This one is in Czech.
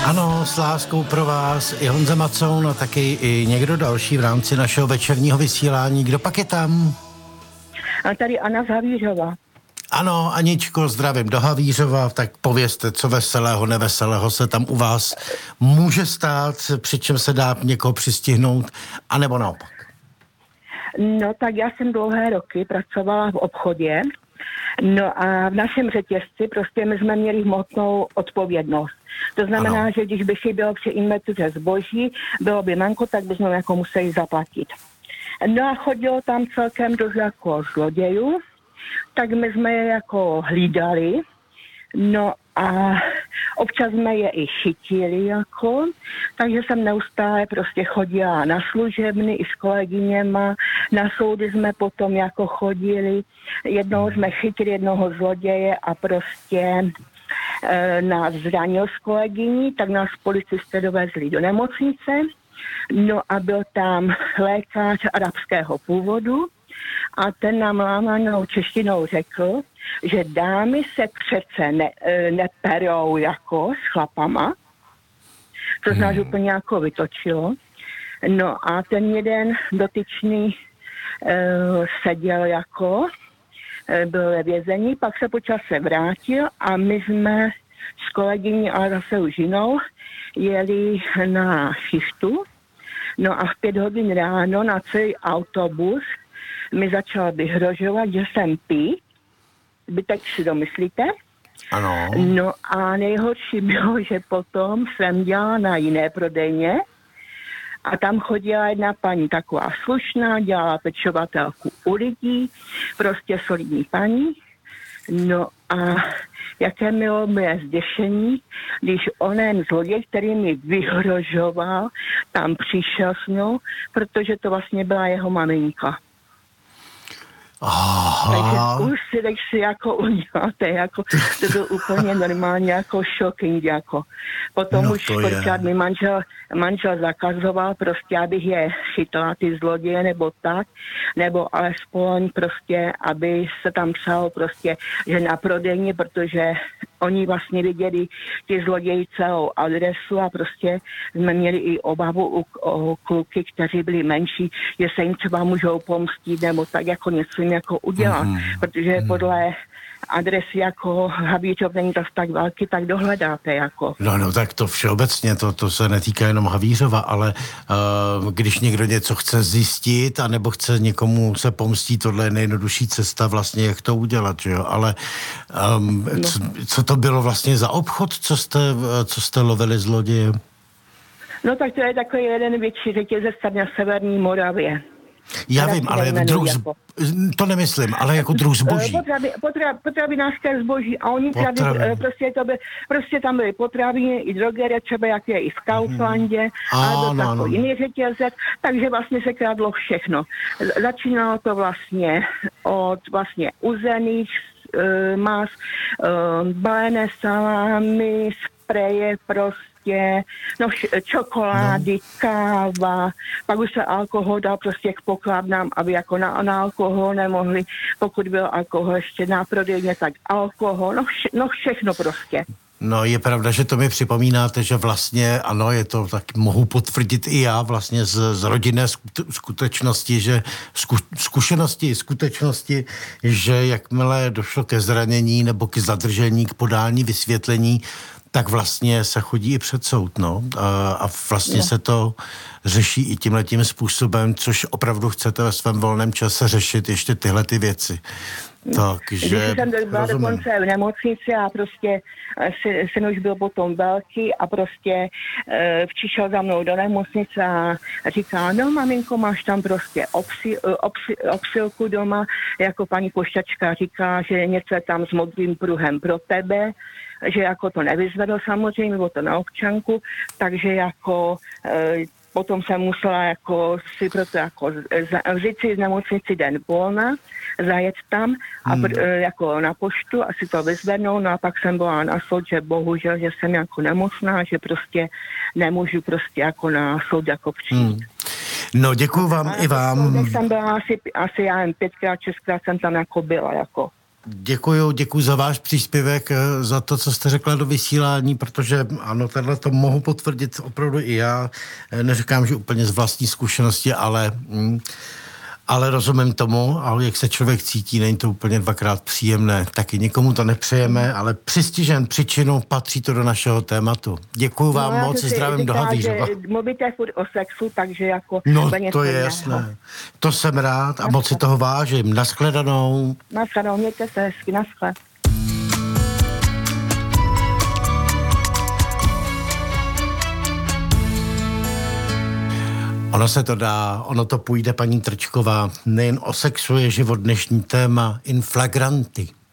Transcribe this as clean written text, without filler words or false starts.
Ano, s láskou pro vás i Honza Macoun a taky i někdo další v rámci našeho večerního vysílání. Kdo pak je tam? A tady Anna z Havířova. Ano, Aničko, zdravím do Havířova, tak povězte, co veselého, neveselého se tam u vás může stát, přičem se dá někoho přistihnout, anebo naopak. No tak já jsem dlouhé roky pracovala v obchodě, no a v našem řetězci prostě my jsme měli hmotnou odpovědnost. To znamená, ano, že když by chybělo při inventuře zboží, bylo by manko, tak bychom jako museli zaplatit. No a chodilo tam celkem dost jako zlodějů, tak my jsme je jako hlídali, no a občas jsme je i chytili jako, takže jsem neustále prostě chodila na služebny i s kolegyněma, na soudy jsme potom jako chodili, jednoho jsme chytili jednoho zloděje a prostě nás zranil s kolegyní, tak nás policisté dovezli do nemocnice, no a byl tam lékař arabského původu a ten nám lámanou češtinou řekl, že dámy se přece neperou jako s chlapama, to z nás úplně jako vytočilo. No a ten jeden dotyčný seděl jako, byl ve vězení, pak se po čase vrátil a my jsme s kolegyní, ale zase už jinou, jeli na šichtu. No a v 5 hodin ráno na celý autobus mi začal vyhrožovat, že jsem pít. Vy teď si domyslíte? Ano. No a nejhorší bylo, že potom jsem dělala na jiné prodejně a tam chodila jedna paní taková slušná, dělala pečovatelku u lidí, prostě solidní paní. No a jaké bylo moje zděšení, když onen zloděj, který mi vyhrožoval, tam přišel s mnou, protože to vlastně byla jeho maminka. Aha. Takže už si tak si jako uděláte, jako to byl úplně normálně jako shocking, jako. Potom už kolikrát mi manžel zakazoval prostě, abych je chytla ty zloděje nebo tak, nebo alespoň prostě, aby se tam psalo prostě, že na prodejně, protože oni vlastně viděli ty zloději celou adresu a prostě jsme měli i obavu o kluky, kteří byli menší, že se jim třeba můžou pomstit nebo tak jako něco jim jako udělat, protože podle adresy jako Havířov není to tak velký, tak dohledáte jako. No tak to všeobecně, to se netýká jenom Havířova, ale když někdo něco chce zjistit, anebo chce někomu se pomstít, tohle je nejjednodušší cesta vlastně, jak to udělat, že jo, ale co to bylo vlastně za obchod, co jste lovili zloděje? No tak to je takový jeden větší řetězec tady na severní Moravě. Já vím, ale druh to nemyslím, ale jako druh zboží. Potravinářské zboží a oni prostě tam byly potraviny i drogerie, třeba jak je i v Kauflandě, a to jiný řetězec, takže vlastně se krádlo všechno. Začínalo to vlastně od vlastně uzených mas, balené salámy, spreje prostě, čokolády, káva, pak už se alkohol dal prostě k pokladnám, aby jako na alkohol nemohli, pokud byl alkohol ještě na prodejně, tak alkohol, všechno prostě. No je pravda, že to mi připomínáte, že vlastně ano, je to, tak mohu potvrdit i já vlastně z rodinné skutečnosti, že skutečnosti, že jakmile došlo ke zranění nebo k zadržení, k podání vysvětlení, tak vlastně se chodí i před soud, a vlastně se to řeší i tímhletím způsobem, což opravdu chcete ve svém volném čase řešit ještě tyhle ty věci. Takže když jsem byla dokonce v nemocnici a prostě syn už byl potom velký a prostě přišel za mnou do nemocnice a říká, no maminko, máš tam prostě obsilku doma, jako paní pošťačka říká, že něco je tam s modrým pruhem pro tebe, že jako to nevyzvedl samozřejmě, bylo to na občanku, takže jako potom jsem musela jako si proto jako vzít si z nemocnici den volna, zajet tam a jako na poštu a si to vyzvednout, no a pak jsem byla na soud, že bohužel, že jsem jako nemocná, že prostě nemůžu prostě jako na soud jako přijít. No děkuju vám i vám. Jsem byla asi já jen 5krát, 6krát jsem tam jako byla jako. Děkuju za váš příspěvek, za to, co jste řekla do vysílání, protože ano, tohle to mohu potvrdit opravdu i já. Neříkám, že úplně z vlastní zkušenosti, ale rozumím tomu, a jak se člověk cítí, není to úplně dvakrát příjemné. Taky nikomu to nepřejeme, ale přistižen příčinu patří to do našeho tématu. Děkuju vám moc, zdravím do Havířova. Mluvíte furt o sexu, takže jako... No, to je jasné. To jsem rád a moc si toho vážím. Naschledanou. Naschledanou, mějte se hezky, naschle. Ono se to dá, ono to půjde, paní Trčková. Nejen o sexu je život dnešní téma in flagranti.